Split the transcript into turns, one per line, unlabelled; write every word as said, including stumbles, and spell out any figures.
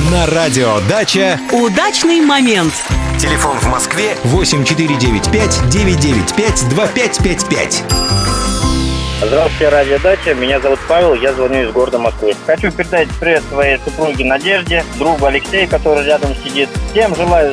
На радио «Дача»
удачный момент.
Телефон в Москве восемь четыре девять пять девять девять пять два пять пять пять.
Здравствуйте, радио «Дача». Меня зовут Павел, я звоню из города Москвы. Хочу передать привет своей супруге Надежде, другу Алексею, который рядом сидит. Всем желаю